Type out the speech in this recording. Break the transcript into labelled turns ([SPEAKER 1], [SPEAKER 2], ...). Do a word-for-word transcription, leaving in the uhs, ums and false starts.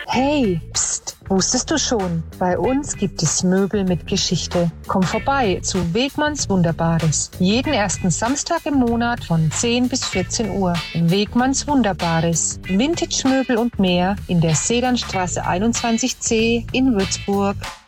[SPEAKER 1] Hey, pst, wusstest du schon? Bei uns gibt es Möbel mit Geschichte. Komm vorbei zu Wegmanns Wunderbares. Jeden ersten Samstag im Monat von zehn bis vierzehn Uhr. Wegmanns Wunderbares. Vintage-Möbel und mehr in der Sedanstraße einundzwanzig C in Würzburg.